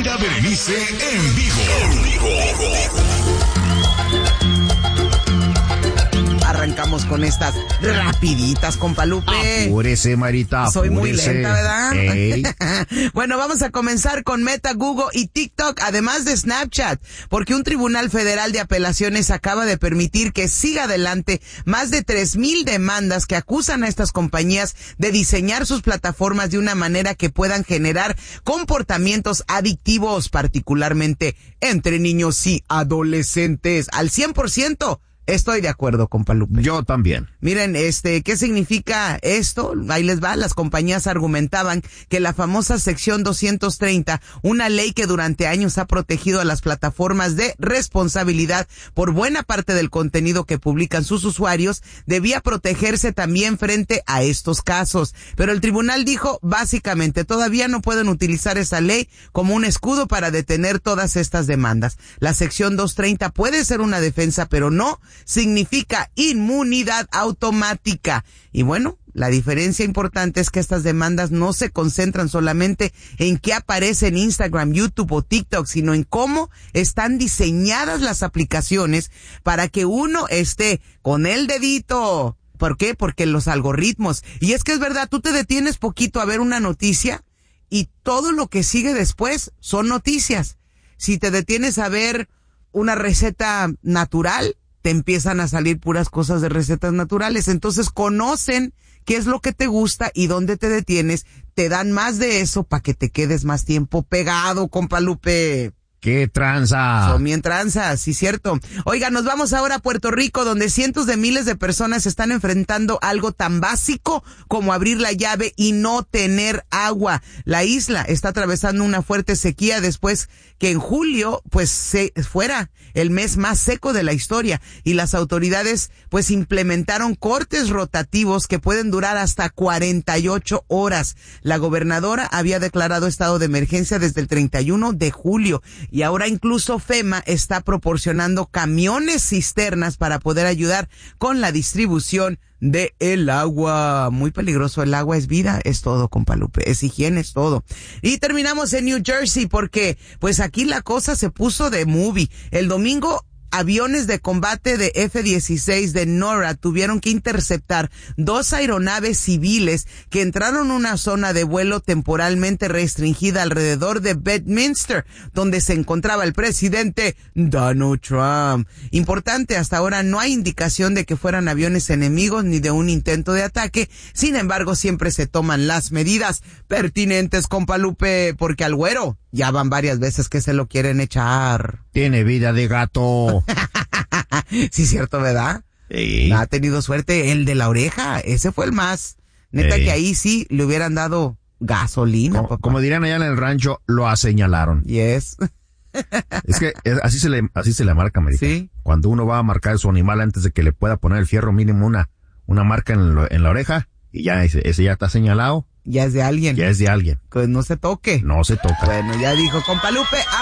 Mayra Berenice en vivo. Arrancamos con estas rapiditas, compa Lupe. Apúrese, Marita, Soy muy lenta, ¿verdad? Bueno, vamos a comenzar con Meta, Google y TikTok, además de Snapchat, porque un tribunal federal de apelaciones acaba de permitir que siga adelante más de 3,000 demandas que acusan a estas compañías de diseñar sus plataformas de una manera que puedan generar comportamientos adictivos, particularmente entre niños y adolescentes. Al 100%. Estoy de acuerdo, compa Lupe. Yo también. Miren, ¿qué significa esto? Ahí les va. Las compañías argumentaban que la famosa sección 230, una ley que durante años ha protegido a las plataformas de responsabilidad por buena parte del contenido que publican sus usuarios, debía protegerse también frente a estos casos. Pero el tribunal dijo, básicamente, todavía no pueden utilizar esa ley como un escudo para detener todas estas demandas. La sección 230 puede ser una defensa, pero no significa inmunidad automática. Y bueno, la diferencia importante es que estas demandas no se concentran solamente en qué aparece en Instagram, YouTube o TikTok, sino en cómo están diseñadas las aplicaciones para que uno esté con el dedito. ¿Por qué? Porque los algoritmos. Y es que es verdad, tú te detienes poquito a ver una noticia y todo lo que sigue después son noticias. Si te detienes a ver una receta natural, te empiezan a salir puras cosas de recetas naturales. Entonces conocen qué es lo que te gusta y dónde te detienes. Te dan más de eso para que te quedes más tiempo pegado, compa Lupe. ¡Qué tranza! Son bien tranzas, sí, cierto. Oiga, nos vamos ahora a Puerto Rico, donde cientos de miles de personas están enfrentando algo tan básico como abrir la llave y no tener agua. La isla está atravesando una fuerte sequía después que en julio, pues, fuera el mes más seco de la historia, y las autoridades, pues, implementaron cortes rotativos que pueden durar hasta 48 horas. La gobernadora había declarado estado de emergencia desde el 31 de julio. Y ahora incluso FEMA está proporcionando camiones cisternas para poder ayudar con la distribución de el agua. Muy peligroso, el agua es vida, es todo, compa Lupe, es higiene, es todo. Y terminamos en New Jersey porque pues aquí la cosa se puso de movie. El domingo, aviones de combate de F-16 de NORAD tuvieron que interceptar 2 aeronaves civiles que entraron a una zona de vuelo temporalmente restringida alrededor de Bedminster, donde se encontraba el presidente Donald Trump. Importante, hasta ahora no hay indicación de que fueran aviones enemigos ni de un intento de ataque. Sin embargo, siempre se toman las medidas pertinentes, compa Lupe, porque al güero ya van varias veces que se lo quieren echar. Tiene vida de gato. Sí, cierto, ¿verdad? Sí. Ha tenido suerte el de la oreja. Ese fue el más. Neta que ahí sí le hubieran dado gasolina. Como dirían allá en el rancho, lo aseñalaron. Yes. Es que así se le marca, Marita. Sí. Cuando uno va a marcar a su animal antes de que le pueda poner el fierro mínimo una marca en la oreja, y ya ese ya está señalado. Ya es de alguien. Ya es de alguien. Que no se toque. No se toca. Bueno, ya dijo, compa Lupe.